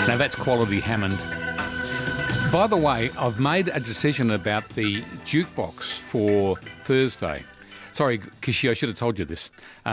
Now that's quality Hammond. By the way, I've made a decision about the jukebox for Thursday. Sorry, Kishi, I should have told you this.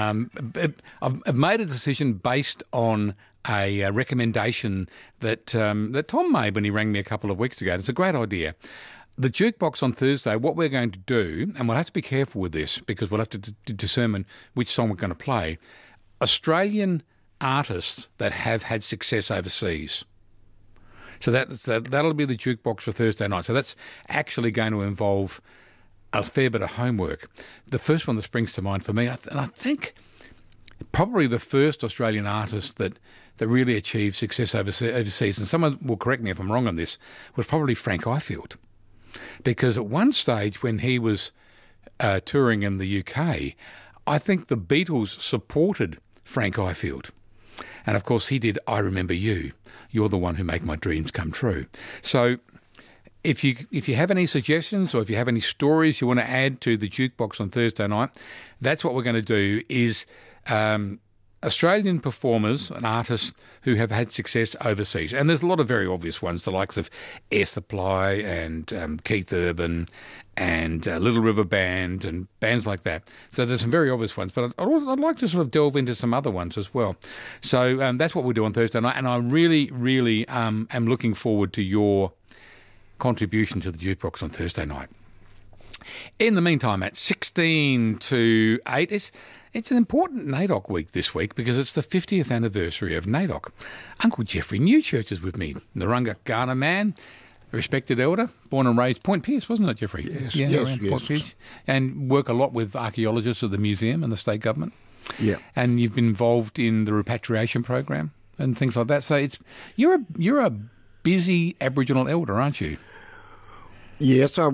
I've made a decision based on a recommendation that Tom made when he rang me a couple of weeks ago. It's a great idea. The jukebox on Thursday, what we're going to do, and we'll have to be careful with this because we'll have to determine which song we're going to play, Australian artists that have had success overseas. So that'll be the jukebox for Thursday night. So that's actually going to involve a fair bit of homework. The first one that springs to mind for me, and I think probably the first Australian artist that really achieved success overseas, and someone will correct me if I'm wrong on this, was probably Frank Ifield. Because at one stage when he was touring in the UK, I think the Beatles supported Frank Ifield. And of course he did I Remember You. You're the one who make my dreams come true. So if you have any suggestions or if you have any stories you want to add to the jukebox on Thursday night, that's what we're going to do is Australian performers and artists who have had success overseas. And there's a lot of very obvious ones, the likes of Air Supply and Keith Urban and Little River Band and bands like that. So there's some very obvious ones, but I'd like to sort of delve into some other ones as well. So that's what we'll do on Thursday night. And I really, really am looking forward to your contribution to the jukebox on Thursday night. In the meantime, at 16 to 8, it's an important NAIDOC week this week because it's the 50th anniversary of NAIDOC. Uncle Jeffrey Newchurch is with me, Narungga Kaurna man, respected elder, born and raised Point Pearce, wasn't it, Jeffrey? Yes, yes. Point Pearce. And work a lot with archaeologists of the museum and the state government. Yeah. And you've been involved in the repatriation program and things like that. So you're a busy Aboriginal elder, aren't you? Yes, I